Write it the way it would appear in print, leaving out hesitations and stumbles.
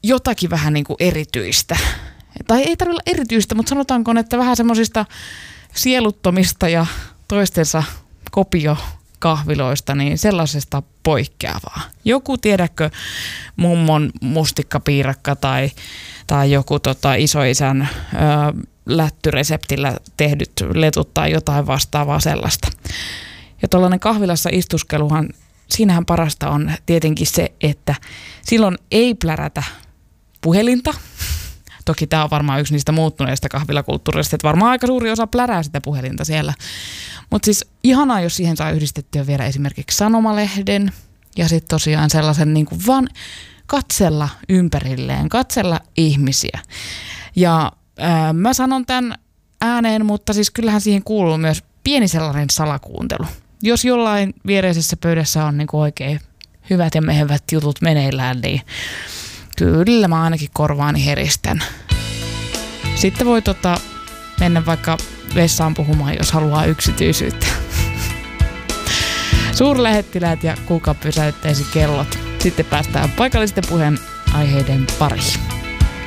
jotakin vähän niin kuin erityistä. Tai ei tarvitse olla erityistä, mutta sanotaanko, että vähän semmoisista sieluttomista ja toistensa kopiokahviloista, niin sellaisesta poikkeavaa. Joku, tiedätkö, mummon mustikkapiirakka tai joku isoisän lättyreseptillä tehdyt letut tai jotain vastaavaa sellaista. Ja tuollainen kahvilassa istuskeluhan, siinähän parasta on tietenkin se, että silloin ei plärätä puhelinta. Toki tämä on varmaan yksi niistä muuttuneista kahvilakulttuurista, että varmaan aika suuri osa plärää sitä puhelinta siellä. Mutta siis ihanaa, jos siihen saa yhdistettyä vielä esimerkiksi sanomalehden ja sitten tosiaan sellaisen niin kuin vaan katsella ympärilleen, katsella ihmisiä. Ja mä sanon tämän ääneen, mutta siis kyllähän siihen kuuluu myös pieni sellainen salakuuntelu. Jos jollain viereisessä pöydässä on niin kuin oikein hyvät ja mehevät jutut meneillään, niin kyllä mä ainakin korvaani heristän. Sitten voi mennä vaikka vessaan puhumaan, jos haluaa yksityisyyttä. Suurlähettiläät ja kuka pysäyttäisi kellot. Sitten päästään paikallisten puheenaiheiden pariin.